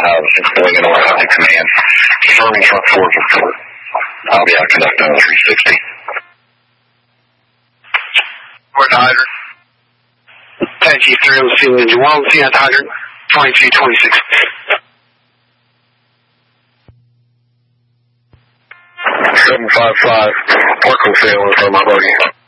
installing an automatic command. Confirming truck 4's report. I'll be out conducting on 360. Report to hydrant. Taxi 3 on the field engine 1, see at hydrant 2226. 755, Parkland fail in front of my buggy.